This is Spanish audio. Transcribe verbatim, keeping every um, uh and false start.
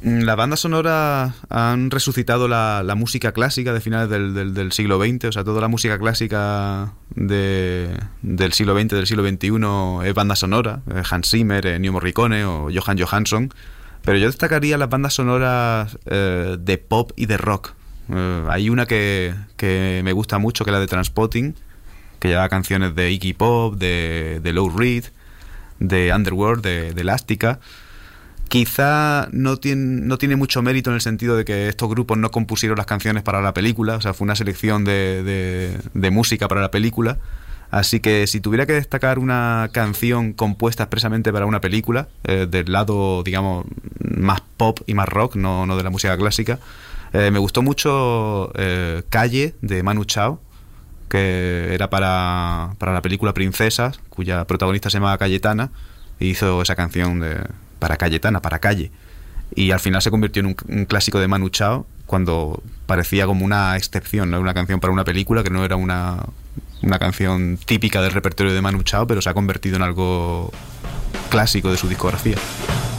Las bandas sonoras han resucitado la, la música clásica de finales del, del, del siglo veinte, o sea, toda la música clásica de, del siglo veinte, del siglo veintiuno es banda sonora, Hans Zimmer, Ennio Morricone o Johan Johansson, pero yo destacaría las bandas sonoras eh, de pop y de rock. Eh, hay una que, que me gusta mucho, que es la de Trainspotting, que lleva canciones de Iggy Pop, de, de Lou Reed, de Underworld, de, de Elástica. Quizá no tiene, no tiene mucho mérito en el sentido de que estos grupos no compusieron las canciones para la película, o sea, fue una selección de, de, de música para la película. Así que si tuviera que destacar una canción compuesta expresamente para una película, eh, del lado, digamos, más pop y más rock, no, no de la música clásica, eh, me gustó mucho eh, Calle, de Manu Chao, que era para, para la película Princesas, cuya protagonista se llamaba Cayetana, y hizo esa canción de... para Cayetana, para Calle, y al final se convirtió en un, un clásico de Manu Chao cuando parecía como una excepción, ¿no? Una canción para una película que no era una, una canción típica del repertorio de Manu Chao, pero se ha convertido en algo clásico de su discografía.